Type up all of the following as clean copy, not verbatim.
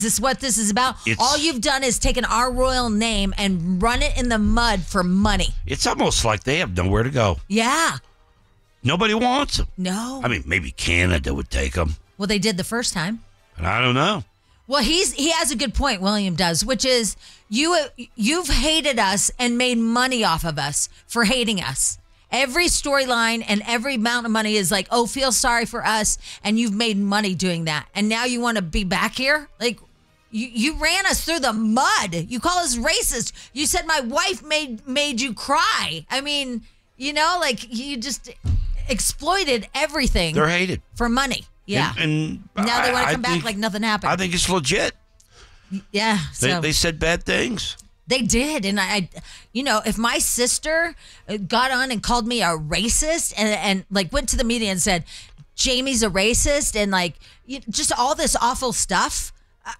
This is what this is about. All you've done is taken our royal name and run it in the mud for money. It's almost like they have nowhere to go. Yeah. Nobody wants them. No. I mean, maybe Canada would take them. Well, they did the first time. But I don't know. Well, he has a good point, William does, which is you've hated us and made money off of us for hating us. Every storyline and every amount of money is like, oh, feel sorry for us, and you've made money doing that. And now you want to be back here? Like, you ran us through the mud. You call us racist. You said my wife made you cry. I mean, like you just exploited everything. They're hated. For money. Yeah. And now they want to come back like nothing happened. I think it's legit. Yeah. They said bad things. They did. And I if my sister got on and called me a racist and like went to the media and said, Jamie's a racist and like just all this awful stuff.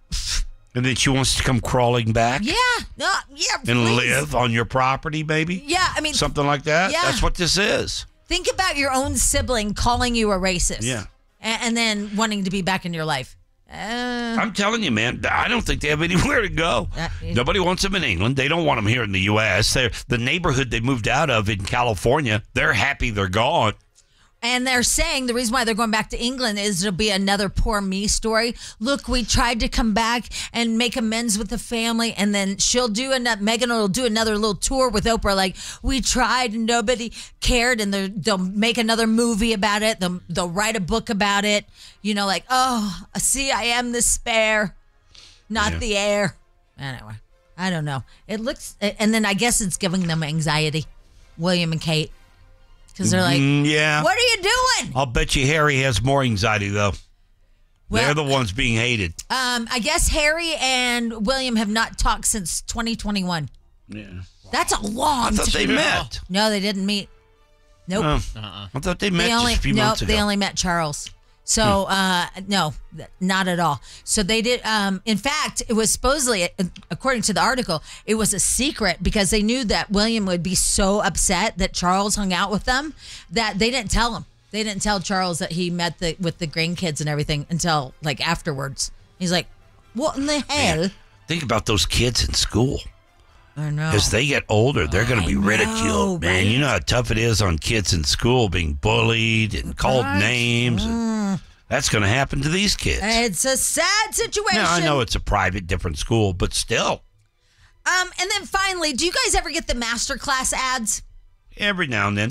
And then she wants to come crawling back? Yeah. And please. Live on your property, maybe? Yeah. I mean. Something like that? Yeah. That's what this is. Think about your own sibling calling you a racist. Yeah. And then wanting to be back in your life. I'm telling you, man, I don't think they have anywhere to go. Nobody wants them in England. They don't want them here in the U.S. The neighborhood they moved out of in California, they're happy they're gone. And they're saying the reason why they're going back to England is it'll be another poor me story. Look, we tried to come back and make amends with the family, and then Meghan will do another little tour with Oprah. Like, we tried and nobody cared, and they'll make another movie about it. They'll write a book about it. Like, oh, see, I am the spare, not the heir. Anyway, I don't know. It looks, and then I guess it's giving them anxiety, William and Kate. Because they're like, what are you doing? I'll bet you Harry has more anxiety, though. Well, they're the ones being hated. I guess Harry and William have not talked since 2021. Yeah. That's a long time. I thought they met. No, they didn't meet. Nope. I thought they met just a few months ago. They only met Charles. So, no, not at all. So they did. In fact, it was supposedly, according to the article, it was a secret because they knew that William would be so upset that Charles hung out with them that they didn't tell him. They didn't tell Charles that he met with the grandkids and everything until like afterwards. He's like, what in the hell? Man, think about those kids in school. I know. As they get older, they're going to be ridiculed, man. Right? You know how tough it is on kids in school being bullied and called names. That's going to happen to these kids. It's a sad situation. Now, I know it's a private, different school, but still. And then finally, do you guys ever get the masterclass ads? Every now and then.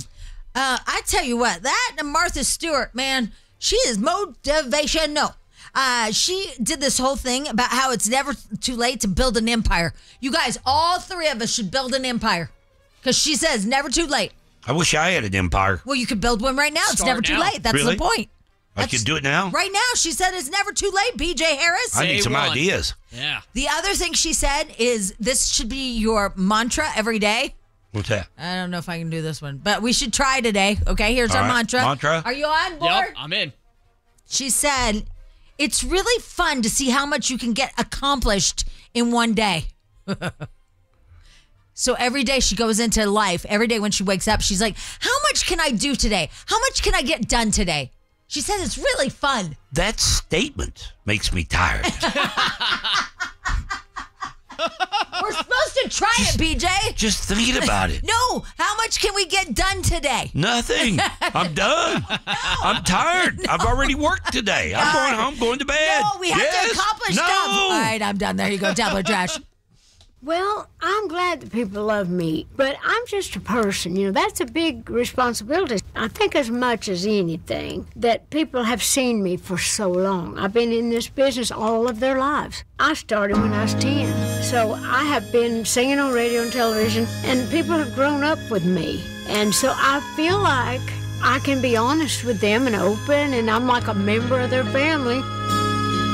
I tell you what, that and Martha Stewart, man, she is motivational. She did this whole thing about how it's never too late to build an empire. You guys, all three of us should build an empire. Because she says never too late. I wish I had an empire. Well, you could build one right now. It's never too late. That's really? The point. I could do it now? Right now. She said it's never too late, BJ Harris. I need some ideas. Yeah. The other thing she said is this should be your mantra every day. What's that? I don't know if I can do this one, but we should try today. Okay, here's our mantra. Are you on board? Yep, I'm in. She said, it's really fun to see how much you can get accomplished in one day. So every day she goes into life, every day when she wakes up, she's like, how much can I do today? How much can I get done today? She says it's really fun. That statement makes me tired. We're supposed to try it, BJ. Just thinking about it. No, how much can we get done today? Nothing. I'm done. No. I'm tired. I've already worked today. I'm going home, going to bed. No, we have to accomplish stuff. All right, I'm done. There you go, tablet trash. Well, I'm glad that people love me, but I'm just a person. You know, that's a big responsibility. I think as much as anything that people have seen me for so long. I've been in this business all of their lives. I started when I was 10. So I have been singing on radio and television, and people have grown up with me. And so I feel like I can be honest with them and open, and I'm like a member of their family.